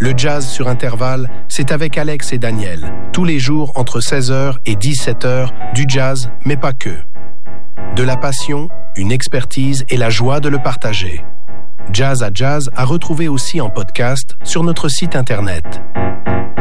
Le jazz sur intervalle, c'est avec Alex et Daniel. Tous les jours, entre 16h et 17h, du jazz, mais pas que. De la passion, une expertise et la joie de le partager. Jazz à Jazz à retrouver aussi en podcast sur notre site internet.